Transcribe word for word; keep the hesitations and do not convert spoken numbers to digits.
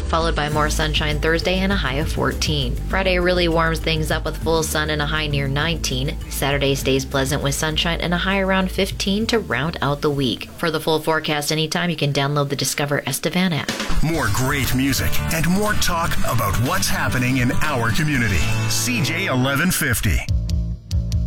followed by more sunshine Thursday and a high of fourteen. Friday really warms things up with full sun and a high near nineteen. Saturday stays pleasant with sunshine and a high around fifteen to round out the week. For the full forecast anytime, you can download the Discover Estevan app. More great music and more talk about what's happening in our community. C J eleven fifty.